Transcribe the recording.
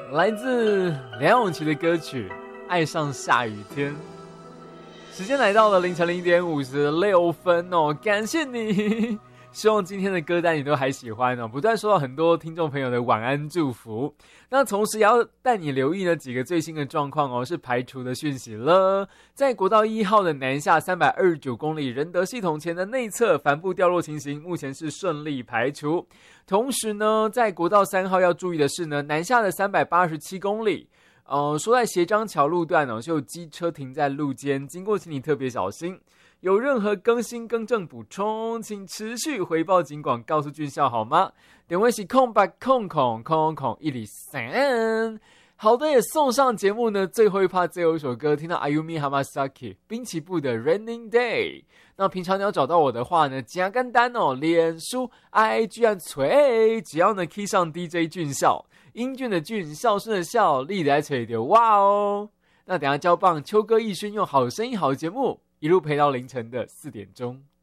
来自梁咏琪的歌曲《爱上下雨天》。时间来到了凌晨0:56哦，感谢你。希望今天的歌单你都还喜欢哦，不断收到很多听众朋友的晚安祝福。那同时也要带你留意呢几个最新的状况哦，是排除的讯息了。在国道1号的南下329公里仁德系统前的内侧帆布掉落情形，目前是顺利排除。同时呢，在国道3号要注意的是呢，南下的387公里。说在协章桥路段哦，是有机车停在路肩，经过请你特别小心。有任何更新更正补充，请持续回报警广告诉军校好吗？电话是0800000103。好的，也送上节目呢最后一趴最后一首歌，听到 Ayumi Hamasaki 滨崎步的 Raining Day。那平常你要找到我的话呢，简简单哦，脸书 IG 按锤，只要呢 key 上 DJ 俊孝，英俊的俊，孝顺的孝，力来锤的哇哦。那等一下交棒秋哥逸勋用好声音好节目一路陪到凌晨的4点钟。